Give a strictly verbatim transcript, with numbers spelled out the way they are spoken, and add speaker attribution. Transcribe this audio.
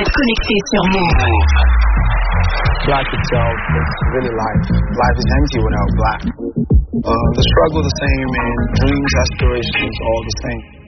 Speaker 1: connecté sur Move.
Speaker 2: Black itself is really life. Life is empty without black. Uh, the struggle the same and dreams, aspirations, all the same.